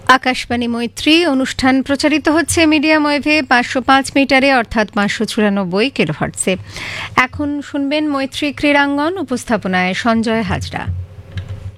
আকাশবাণী মৈত্রী অনুষ্ঠান প্রচারিত হচ্ছে মিডিয়াম ওয়েভে 505 মিটারে অর্থাৎ 594 কিলোহার্টজে। এখন শুনবেন মৈত্রী ক্রীড়াঙ্গন, উপস্থাপনায় সঞ্জয় হাজরা।